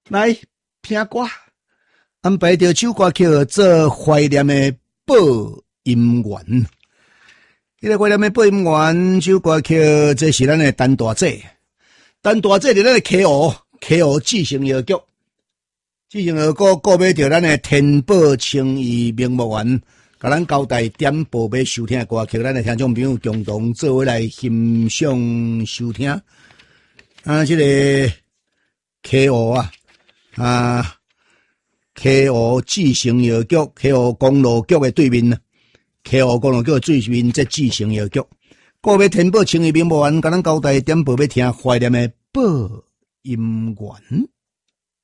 来听歌，安排着首歌曲做怀念的报音员。这个怀念的报音员首歌曲，这是咱的陈大姐。陈大姐伫咱的KO 继承乐曲，继承乐曲顾买着咱的天宝青衣名目园，甲咱交代点播要收听的歌曲，咱的听众朋友共同做伙来欣赏收听。这个 KO KO 继承乐曲 ，KO 公路局的对面，KO 公路局的对面这继承乐曲，顾买天宝青衣名目园，甲咱交代点播要听怀念的报音员。